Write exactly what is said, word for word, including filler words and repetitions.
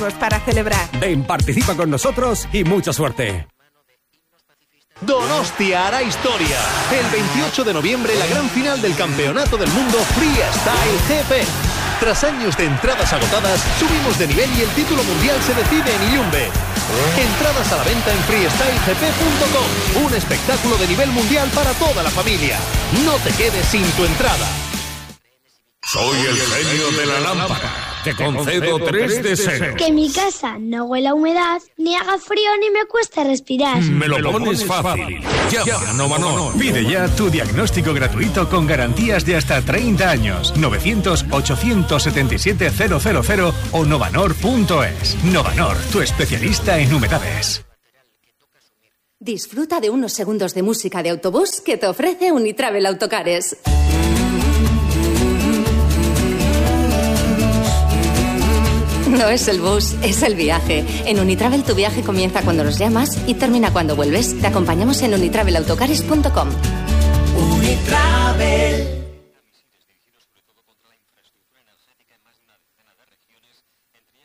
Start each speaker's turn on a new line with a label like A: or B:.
A: para celebrar.
B: Ven, participa con nosotros y mucha suerte.
C: Donostia hará historia. El veintiocho de noviembre, la gran final del Campeonato del Mundo Freestyle G P. Tras años de entradas agotadas, subimos de nivel y el título mundial se decide en Illumbe. Entradas a la venta en freestyle g p punto com. Un espectáculo de nivel mundial para toda la familia. No te quedes sin tu entrada.
D: Soy el genio de la lámpara. Te concedo tres deseos.
E: Que mi casa no huela a humedad, ni haga frío, ni me cueste respirar.
D: Me lo pones fácil. Llama a Novanor.
F: Pide ya tu diagnóstico gratuito con garantías de hasta treinta años. novecientos, ochocientos setenta y siete, cero cero cero o novanor punto es. Novanor, tu especialista en humedades.
G: Disfruta de unos segundos de música de autobús que te ofrece Unitravel Autocares. No es el bus, es el viaje. En Unitravel tu viaje comienza cuando nos llamas y termina cuando vuelves. Te acompañamos en unitravel autocares punto com.
H: Unitravel.